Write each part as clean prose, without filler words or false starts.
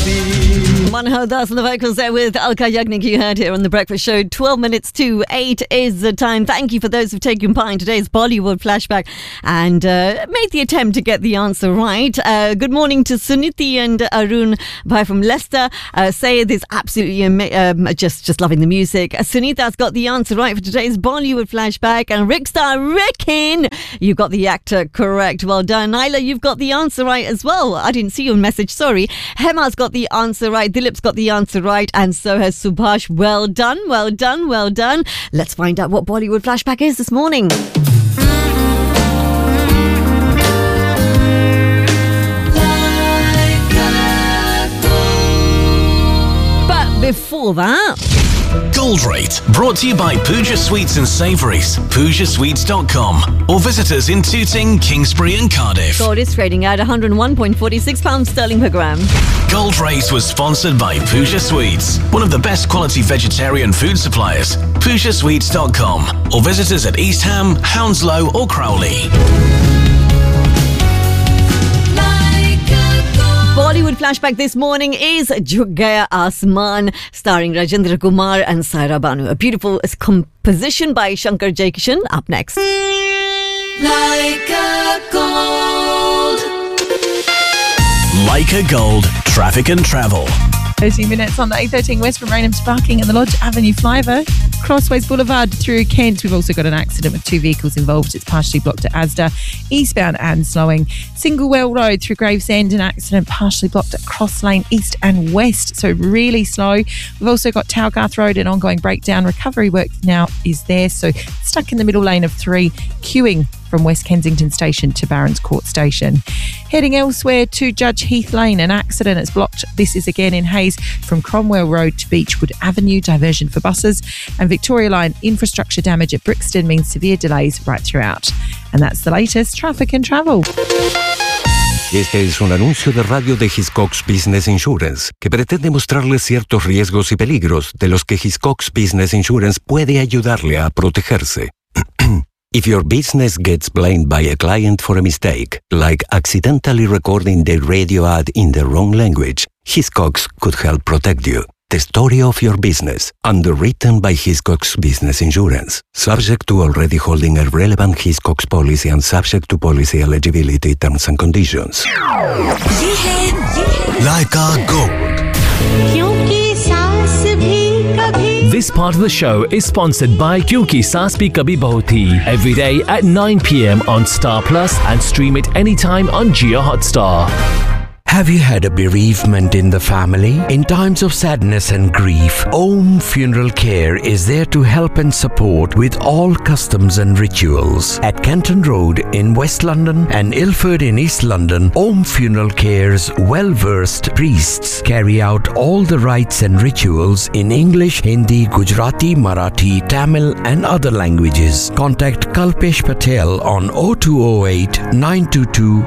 Manhodas and the vocals there with Alka Yagnik you heard here on The Breakfast Show. 12 minutes to 8 is the time. Thank you for those who've taken part in today's Bollywood flashback and made the attempt to get the answer right. Good morning to Suniti and Arun Bhai from Leicester. Sayed is absolutely just loving the music. Sunita's got the answer right for today's Bollywood flashback, and Rickstar Rikin, you got the actor correct. Well done. Naila, you've got the answer right as well. I didn't see your message, sorry. Hema's got the answer right. Dilip's got the answer right, and so has Subhash. Well done, well done, well done. Let's find out what Bollywood flashback is this morning. But before that, Gold Rate, brought to you by Pooja Sweets and Savouries, PoojaSweets.com, or visit us in Tooting, Kingsbury and Cardiff. gold is trading at £101.46 sterling per gram. Gold Rate was sponsored by Pooja Sweets, one of the best quality vegetarian food suppliers, PoojaSweets.com, or visit us at East Ham, Hounslow or Crowley. Bollywood flashback this morning is Jhuk Gaya Asman, starring Rajendra Kumar and Saira Banu. A beautiful composition by Shankar Jaikishan. Up next. Like a Gold. Like a Gold, traffic and travel. 13 minutes on the A13 west from Raynham to Barking and the Lodge Avenue flyover. Crossways Boulevard through Kent. We've also got an accident with 2 vehicles involved. It's partially blocked at Asda, eastbound and slowing. Singlewell Road through Gravesend, an accident partially blocked at Cross Lane, east and west. So really slow. We've also got Towgarth Road, an ongoing breakdown. Recovery work now is there. So stuck in the middle lane of 3, queuing from West Kensington Station to Barons Court Station. Heading elsewhere to Judge Heath Lane, an accident has blocked. This is again in Hayes from Cromwell Road to Beechwood Avenue, diversion for buses. And Victoria Line infrastructure damage at Brixton means severe delays right throughout. And that's the latest traffic and travel. Este es un anuncio de radio de Hiscox Business Insurance que pretende mostrarle ciertos riesgos y peligros de los que Hiscox Business Insurance puede ayudarle a protegerse. If your business gets blamed by a client for a mistake, like accidentally recording the radio ad in the wrong language, Hiscox could help protect you. The story of your business, underwritten by Hiscox Business Insurance. Subject to already holding a relevant Hiscox policy and subject to policy eligibility terms and conditions. Like a Gold. This part of the show is sponsored by Kyunki Saas Bhi Kabhi Bahu Thi, every day at 9 p.m. on Star Plus and stream it anytime on Jio Hotstar. Have you had a bereavement in the family? In times of sadness and grief, Om Funeral Care is there to help and support with all customs and rituals. At Canton Road in West London and Ilford in East London, Om Funeral Care's well-versed priests carry out all the rites and rituals in English, Hindi, Gujarati, Marathi, Tamil and other languages. Contact Kalpesh Patel on 0208 922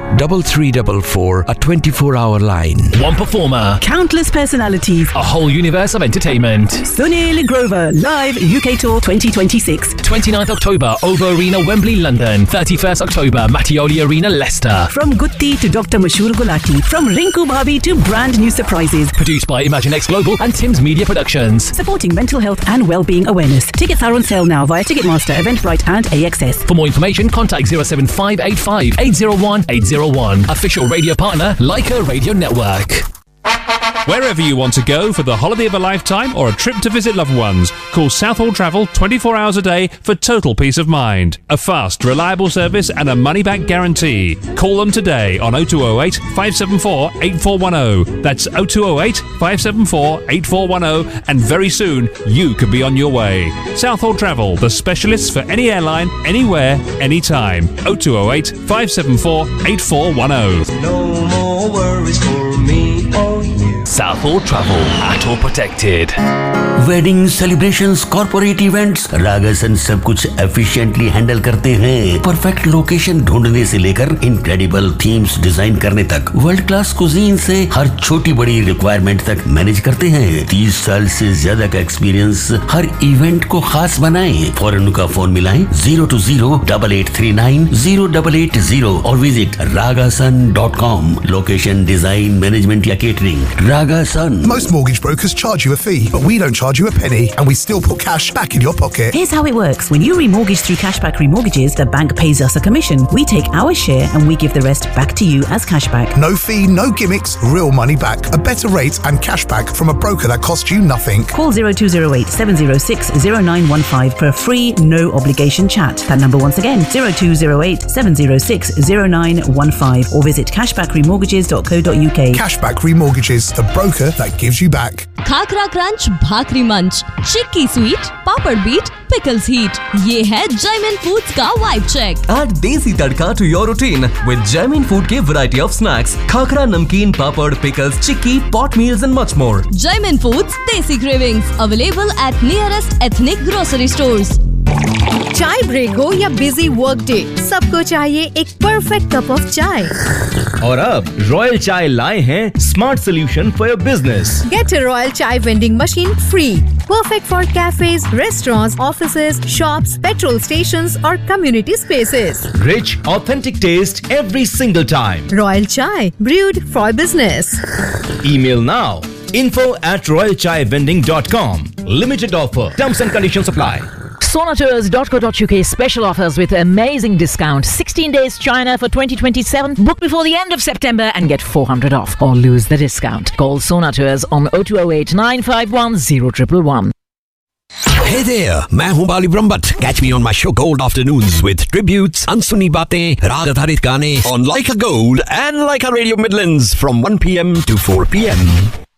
3344, a 24-hour line. One performer, countless personalities, a whole universe of entertainment. Sunil Grover, live UK Tour 2026. 29th October, OVO Arena, Wembley, London. 31st October, Mattioli Arena, Leicester. From Gutti to Dr. Mashur Gulati, from Rinku Bhabhi to brand new surprises. Produced by ImagineX Global and Tim's Media Productions. Supporting mental health and well-being awareness. Tickets are on sale now via Ticketmaster, Eventbrite and AXS. For more information, contact 07585 801 801. Official radio partner, Leica Radio Network. Wherever you want to go for the holiday of a lifetime or a trip to visit loved ones, call Southall Travel 24 hours a day for total peace of mind. A fast, reliable service and a money-back guarantee. Call them today on 0208 574 8410. That's 0208 574 8410, and very soon you could be on your way. Southall Travel, the specialists for any airline, anywhere, anytime. 0208 574 8410. No more worries for me or you. Southall Travel, ATO protected. Wedding celebrations, corporate events, रागासन सब कुछ efficiently handle करते हैं। Perfect location ढूंढने से लेकर incredible themes design करने तक, world class cuisine से हर छोटी बड़ी रिक्वायरमेंट तक मैनेज करते हैं। 30 साल से ज्यादा का एक्सपीरियंस हर इवेंट को खास बनाएं। फौरन उनका फोन मिलाएं 020-8839-0880 और visit ragasan.com। Location, design, management या catering, रागासन son. Most mortgage brokers charge you a fee, but we don't charge you a penny, and we still put cash back in your pocket. Here's how it works. When you remortgage through Cashback Remortgages, the bank pays us a commission. We take our share and we give the rest back to you as cashback. No fee, no gimmicks, real money back. A better rate and cashback from a broker that costs you nothing. Call 0208 706 0915 for a free, no obligation chat. That number once again, 0208 706 0915, or visit cashbackremortgages.co.uk. Cashback Remortgages, the broker that gives you back. Khakhra crunch, भाकरी मंच, चिक्की sweet, पापड़ beat, pickles heat. ये है Jaymin foods का vibe check. Add desi tadka to your routine with Jaimin Food के variety of snacks, khakhra, नमकीन, पापड़, pickles, chikki, pot meals and much more. Jaimin Foods Desi Cravings available at nearest ethnic grocery stores. चाय break हो या busy work day, सबको चाहिए एक perfect cup of चाय. और अब रॉयल चाय लाए हैं smart solution for your business. Get a Royal Chai vending machine free. Perfect for cafes, restaurants, offices, shops, petrol stations or community spaces. Rich, authentic taste every single time. Royal Chai, brewed for business. Email now. info@royalchaivending.com. Limited offer. Terms and conditions apply. Sonatours.co.uk special offers with amazing discount. 16 days China for 2027. Book before the end of September and get 400 off or lose the discount. Call Sonatours on 0208 951 0111. Hey there, मैं हूँ बाली Brahmbhatt. Catch me on my show Gold Afternoons with tributes, अनसुनी बातें, राग आधारित गाने on Like a Gold and Like a Radio Midlands from 1 p.m. to 4 p.m.